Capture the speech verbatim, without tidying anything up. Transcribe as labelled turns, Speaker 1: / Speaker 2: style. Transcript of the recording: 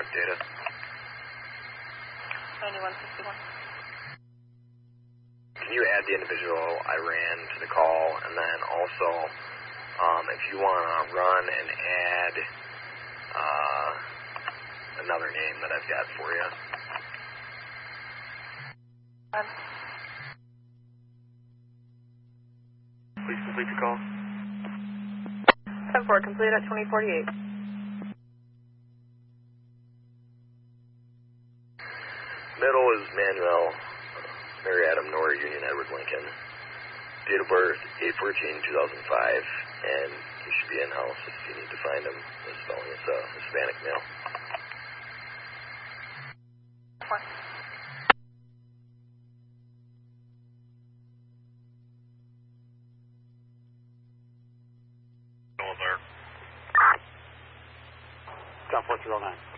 Speaker 1: collect data.
Speaker 2: ninety-one sixty-one.
Speaker 1: Can you add the individual I ran to the call, and then also, um, if you want to run and add uh, another name that I've got for you.
Speaker 2: Um,
Speaker 1: Please complete the call.
Speaker 2: ten four, complete at twenty forty-eight.
Speaker 1: Middle is Manuel, Mary Adam Nora Union Edward Lincoln. Date of birth, eight fourteen two thousand five, and he should be in-house if you need to find him. His spelling is a Hispanic male.
Speaker 3: John four two oh nine.